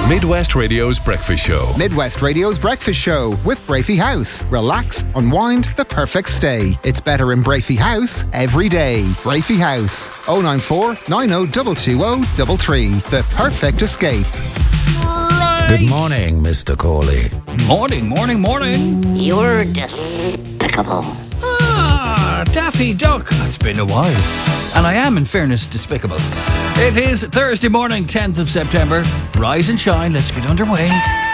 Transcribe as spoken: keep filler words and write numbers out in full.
Midwest Radio's Breakfast Show. Midwest Radio's Breakfast Show with Brafey House. Relax, unwind, the perfect stay. It's better in Brafey House every day. Brafey House. oh nine four, nine oh two two oh three three. The perfect escape. Right. Good morning, Mister Corley. Morning, morning, morning. You're despicable. Ah, Daffy Duck. It's been a while. And I am, in fairness, despicable. It is Thursday morning, tenth of September. Rise and shine. Let's get underway.